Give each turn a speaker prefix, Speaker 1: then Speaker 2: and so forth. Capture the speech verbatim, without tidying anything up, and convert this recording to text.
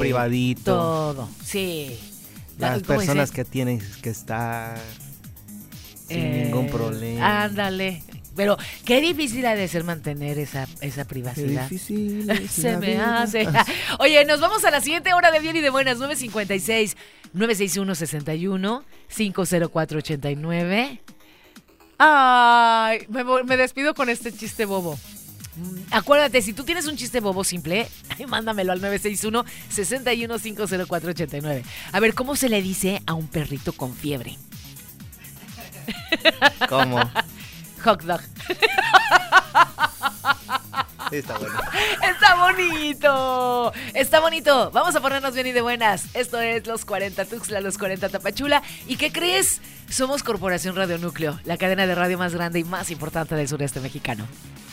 Speaker 1: privadito.
Speaker 2: Todo, sí.
Speaker 1: Las
Speaker 2: ¿Cómo
Speaker 1: personas
Speaker 2: dice?
Speaker 1: que tienen que estar sin
Speaker 2: Eh,
Speaker 1: ningún problema.
Speaker 2: Ándale. Pero qué difícil ha de ser mantener esa, esa
Speaker 1: Qué
Speaker 2: privacidad.
Speaker 1: difícil es
Speaker 2: Se
Speaker 1: la
Speaker 2: me
Speaker 1: vida.
Speaker 2: hace. Oye, nos vamos a la siguiente hora de Bien y de Buenas. nueve cincuenta y seis, nueve seis uno, seis uno, cinco cero cuatro ocho nueve. Ay, me, vo- me despido con este chiste bobo. Mm, Acuérdate, si tú tienes un chiste bobo simple, ay, mándamelo al nueve seis uno, seis uno, cinco cero cuatro ocho nueve. A ver, ¿cómo se le dice a un perrito con fiebre?
Speaker 1: ¿Cómo?
Speaker 2: Hot dog.
Speaker 1: Sí, está bueno.
Speaker 2: Está bonito, está bonito. Vamos a ponernos bien y de buenas. Esto es Los cuarenta Tuxtla, Los cuarenta Tapachula. ¿Y qué crees? Somos Corporación Radio Núcleo, la cadena de radio más grande y más importante del sureste mexicano.